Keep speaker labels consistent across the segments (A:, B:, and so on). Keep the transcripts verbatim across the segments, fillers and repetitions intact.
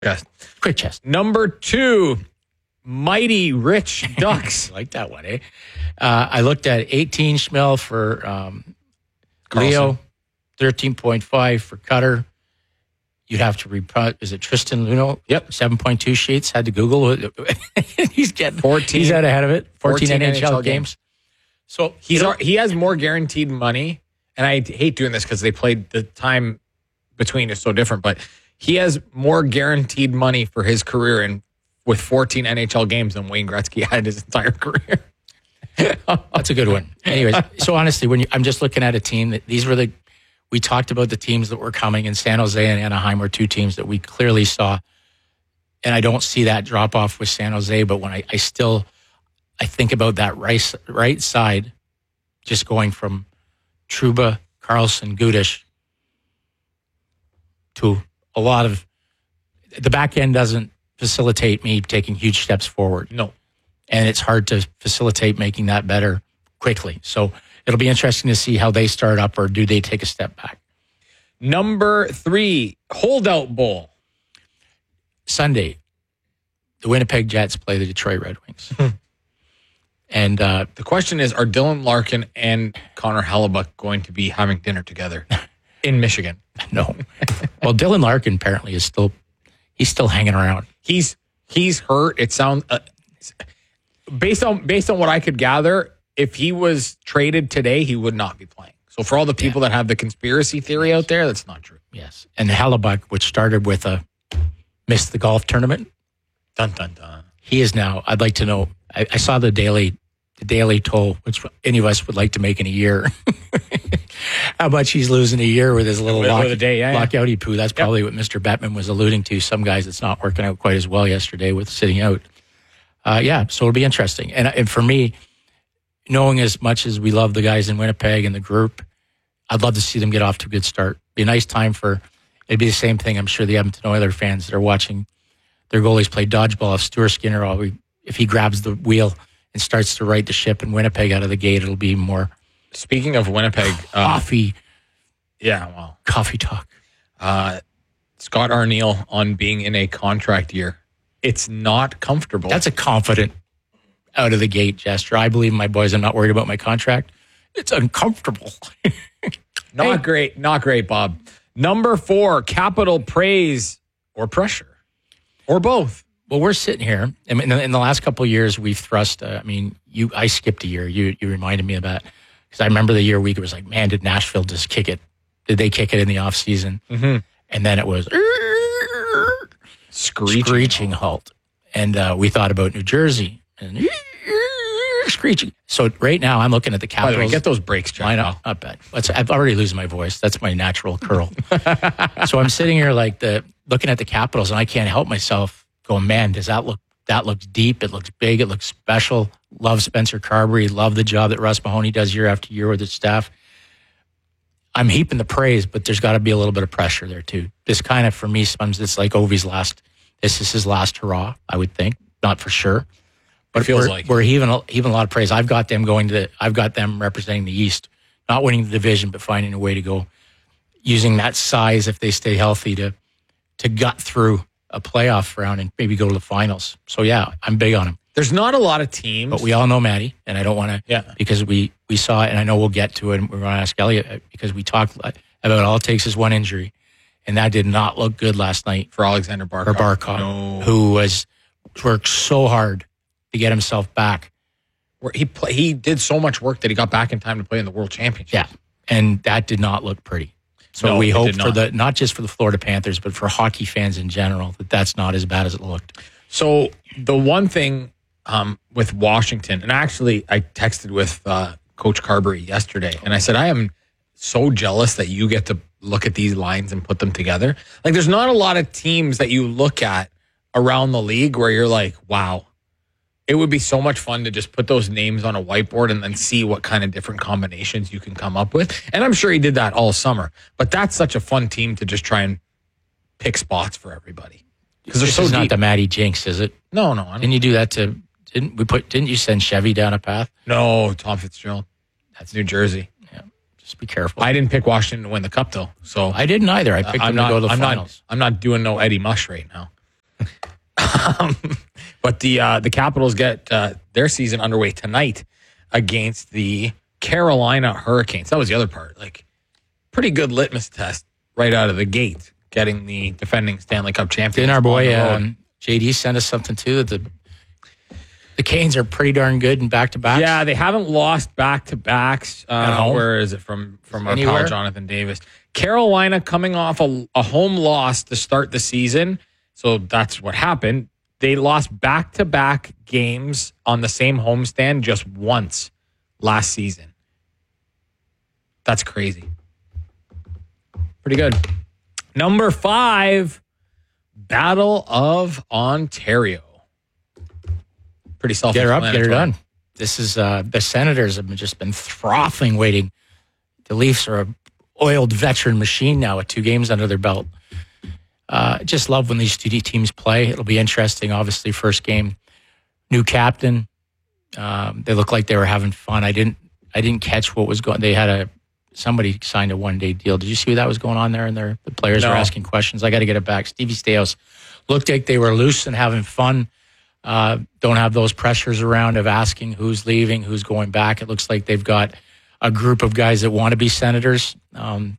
A: Yes.
B: Quick chest.
A: Number two, Mighty Rich Ducks.
B: I like that one, eh? Uh, I looked at eighteen Schmel for um, Leo, thirteen point five for Cutter. You'd have to reprint. Is it Tristan Luno?
A: Yep.
B: seven point two sheets. Had to Google it. He's getting
A: fourteen.
B: He's out ahead of it. fourteen,
A: fourteen
B: N H L,
A: N H L
B: games.
A: games.
B: So
A: He's al- he has more guaranteed money. And I hate doing this because they played the time between is so different. But he has more guaranteed money for his career and with fourteen N H L games than Wayne Gretzky had his entire career.
B: That's a good one. Anyways, so honestly, when you, I'm just looking at a team that these were the, we talked about the teams that were coming, and San Jose and Anaheim were two teams that we clearly saw. And I don't see that drop off with San Jose, but when I, I still, I think about that right, right side, just going from Trouba, Carlson, Gudish to a lot of, the back end doesn't facilitate me taking huge steps forward.
A: No.
B: And it's hard to facilitate making that better quickly. So it'll be interesting to see how they start up, or do they take a step back.
A: Number three, Holdout Bowl.
B: Sunday, the Winnipeg Jets play the Detroit Red Wings. and uh,
A: The question is, are Dylan Larkin and Connor Hellebuck going to be having dinner together in Michigan?
B: No. Well, Dylan Larkin apparently is still, he's still hanging around.
A: He's he's hurt. It sounds uh, based on based on what I could gather, if he was traded today, he would not be playing. So for all the people yeah. that have the conspiracy theory out there, that's not true.
B: Yes. And Hellebuck, which started with a missed the golf tournament.
A: Dun dun dun.
B: He is now, I'd like to know, I, I saw the daily the daily toll, which any of us would like to make in a year. How much he's losing a year with his little
A: with,
B: lock,
A: with a day, yeah,
B: lockouty poo. That's probably
A: yep.
B: what Mister Bettman was alluding to. Some guys, it's not working out quite as well yesterday with sitting out. Uh, yeah, so it'll be interesting. And, and for me, knowing as much as we love the guys in Winnipeg and the group, I'd love to see them get off to a good start. Be a nice time for, it'd be the same thing. I'm sure the Edmonton Oilers fans that are watching their goalies play dodgeball. If Stuart Skinner, always, if he grabs the wheel and starts to right the ship in Winnipeg out of the gate, it'll be more.
A: Speaking of Winnipeg, uh,
B: coffee.
A: Yeah, well,
B: coffee talk.
A: Uh, Scott Arniel on being in a contract year. It's not comfortable.
B: That's a confident out of the gate gesture. I believe in my boys. I'm not worried about my contract. It's uncomfortable.
A: Not hey. great. Not great, Bob. Number four, capital praise or pressure or both.
B: Well, we're sitting here. In the, in the last couple of years, we've thrust. Uh, I mean, you. I skipped a year. You. You reminded me of that because I remember the year we was like, man, did Nashville just kick it? Did they kick it in the off season?
A: Mm-hmm.
B: And then it was
A: screeching,
B: screeching halt. And uh, we thought about New Jersey and screeching. So right now, I'm looking at the Capitals.
A: By the way, get those breaks, John.
B: Why not? Not bad. Let's, I've already losing my voice. That's my natural curl. So I'm sitting here like the looking at the Capitals, and I can't help myself going, man, does that look? That looks deep. It looks big. It looks special. Love Spencer Carberry. Love the job that Russ Mahoney does year after year with his staff. I'm heaping the praise, but there's got to be a little bit of pressure there too. This kind of, for me, sometimes it's like Ovi's last. This is his last hurrah, I would think. Not for sure, but
A: it feels
B: we're,
A: like
B: we're heaving a, heaving a lot of praise. I've got them going to. The, I've got them representing the East, not winning the division, but finding a way to go, using that size if they stay healthy to to gut through a playoff round and maybe go to the finals. So yeah, I'm big on him.
A: There's not a lot of teams.
B: But we all know Matty, and I don't want to,
A: yeah.
B: because we, we saw it, and I know we'll get to it, and we're going to ask Elliot, because we talked about all it takes is one injury, and that did not look good last night.
A: For Alexander Barkov.
B: For Barkov,
A: no.
B: who was worked so hard to get himself back.
A: Where he play, he did so much work that he got back in time to play in the World Championship.
B: Yeah, and that did not look pretty. So
A: no,
B: we hope
A: not.
B: for the, not just for the Florida Panthers, but for hockey fans in general, that that's not as bad as it looked.
A: So the one thing um, with Washington, and actually I texted with uh, Coach Carberry yesterday, and I said, I am so jealous that you get to look at these lines and put them together. Like, there's not a lot of teams that you look at around the league where you're like, wow, it would be so much fun to just put those names on a whiteboard and then see what kind of different combinations you can come up with. And I'm sure he did that all summer. But that's such a fun team to just try and pick spots for everybody. Because they're so
B: This is
A: deep.
B: not the Matty Jinx, is it?
A: No, no. I don't
B: Didn't you do that to? Didn't we put? Didn't you send Chevy down a path?
A: No, Tom Fitzgerald. That's New Jersey.
B: Yeah, just be careful.
A: I didn't pick Washington to win the cup though, so
B: I didn't either. I picked
A: uh,
B: them
A: not,
B: to go to the
A: I'm
B: finals.
A: Not, I'm not doing no Eddie Mush right now. Um, but the uh, the Capitals get uh, their season underway tonight against the Carolina Hurricanes. That was the other part. Like, pretty good litmus test right out of the gate, getting the defending Stanley Cup champions.
B: Didn't our boy um, J D send us something too? That the the Canes are pretty darn good in back to backs.
A: Yeah, they haven't lost back to backs. Uh, where is it from? From our
B: Anywhere?
A: pal Jonathan Davis. Carolina coming off a, a home loss to start the season, so that's what happened. They lost back to back games on the same homestand just once last season. That's crazy. Pretty good. Number five, Battle of Ontario. Pretty self-explanatory.
B: Get her up, get her done. This is uh, the Senators have just been frothing, waiting. The Leafs are a oiled veteran machine now with two games under their belt. Uh, just love when these two teams play. It'll be interesting. Obviously, first game, new captain. Um, they look like they were having fun. I didn't. I didn't catch what was going. They had a somebody signed a one day deal. Did you see what that was going on there? And their the players
A: No.
B: were asking questions. I got to get it back. Stevie Stais looked like they were loose and having fun. Uh, don't have those pressures around of asking who's leaving, who's going back. It looks like they've got a group of guys that want to be Senators. Um,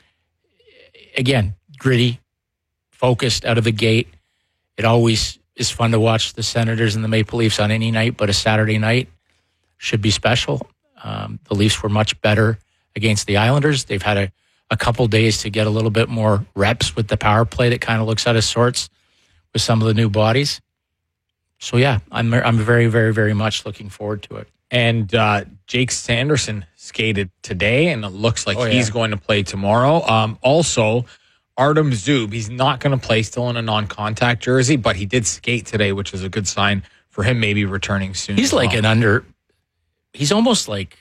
B: again, gritty, focused out of the gate. It always is fun to watch the Senators and the Maple Leafs on any night, but a Saturday night should be special. Um, the Leafs were much better against the Islanders. They've had a, a couple days to get a little bit more reps with the power play that kind of looks out of sorts with some of the new bodies. So, yeah, I'm I'm very, very, very much looking forward to it.
A: And uh, Jake Sanderson skated today, and it looks like
B: Oh, yeah.
A: he's going to play tomorrow. Um, also, Artem Zub, he's not going to play still in a non-contact jersey, but he did skate today, which is a good sign for him maybe returning soon.
B: He's
A: as
B: like
A: well.
B: an under, he's almost like,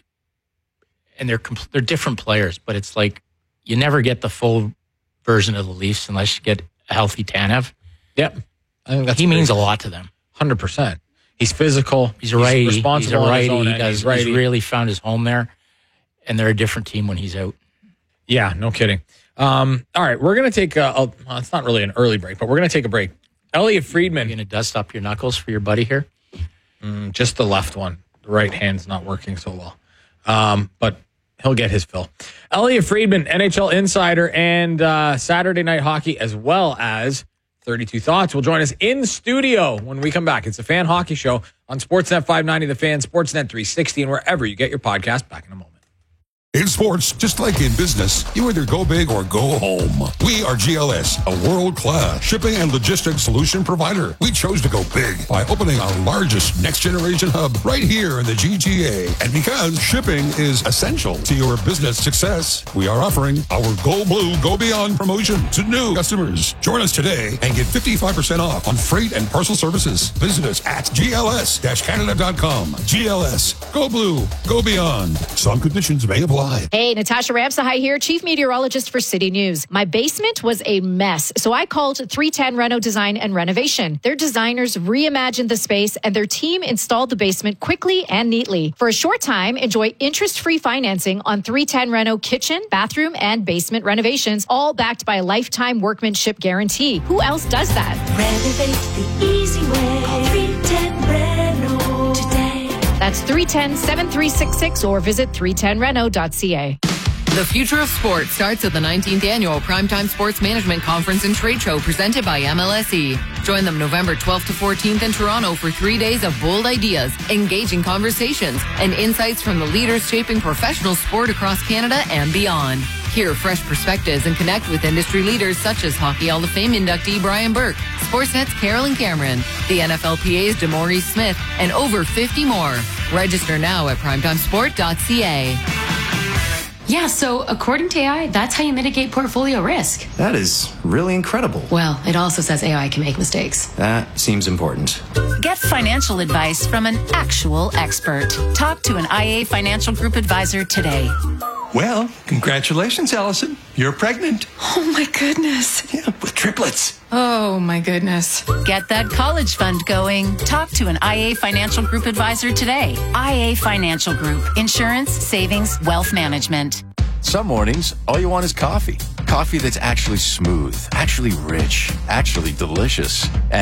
B: and they're compl- they're different players, but it's like you never get the full version of the Leafs unless you get a healthy Tanev.
A: Yep. I think that's
B: He means a
A: pretty-
B: lot to them.
A: one hundred percent. He's physical.
B: He's a righty. He's,
A: responsible
B: a
A: on his
B: righty.
A: own
B: He
A: end.
B: does,
A: He's righty.
B: he's really found his home there, and they're a different team when he's out.
A: Yeah, no kidding. Um, all right, we're going to take a, a, well, it's not really an early break, but we're going to take a break. Elliot Friedman.
B: You're going to dust up your knuckles for your buddy here?
A: Mm, just the left one. The right hand's not working so well. Um, but he'll get his fill. Elliot Friedman, N H L insider and uh, Saturday Night Hockey, as well as thirty-two Thoughts, will join us in studio when we come back. It's a Fan Hockey Show on Sportsnet five ninety The Fan, Sportsnet three sixty, and wherever you get your podcast. Back in a moment.
C: In sports, just like in business, you either go big or go home. We are G L S, a world-class shipping and logistics solution provider. We chose to go big by opening our largest next-generation hub right here in the G T A. And because shipping is essential to your business success, we are offering our Go Blue, Go Beyond promotion to new customers. Join us today and get fifty-five percent off on freight and parcel services. Visit us at G L S Canada dot com. G L S, Go Blue, Go Beyond. Some conditions may apply.
D: Hey, Natasha Ramsahai here, Chief Meteorologist for City News. My basement was a mess, so I called three ten Reno Design and Renovation. Their designers reimagined the space, and their team installed the basement quickly and neatly. For a short time, enjoy interest-free financing on three ten Reno kitchen, bathroom, and basement renovations, all backed by a lifetime workmanship guarantee. Who else does that?
E: Renovate the easy way. Call three ten Reno today.
D: That's three one zero, seven three six six or visit three ten reno dot c a.
F: The future of sports starts at the nineteenth Annual Primetime Sports Management Conference and Trade Show presented by M L S E. Join them November twelfth to fourteenth in Toronto for three days of bold ideas, engaging conversations, and insights from the leaders shaping professional sport across Canada and beyond. Hear fresh perspectives and connect with industry leaders such as Hockey Hall of Fame inductee Brian Burke, Sportsnet's Carolyn Cameron, the N F L P A's DeMaurice Smith, and over fifty more. Register now at primetimesport dot c a.
G: Yeah, so according to A I, that's how you mitigate portfolio risk.
H: That is really incredible.
G: Well, it also says A I can make mistakes.
H: That seems important.
I: Get financial advice from an actual expert. Talk to an I A Financial Group advisor today.
J: Well, congratulations, Allison. You're pregnant.
G: Oh my goodness.
J: Yeah, with triplets.
G: Oh my goodness.
I: Get that college fund going. Talk to an I A Financial Group advisor today. I A Financial Group. Insurance, savings, wealth management.
K: Some mornings, all you want is coffee. Coffee that's actually smooth, actually rich, actually delicious.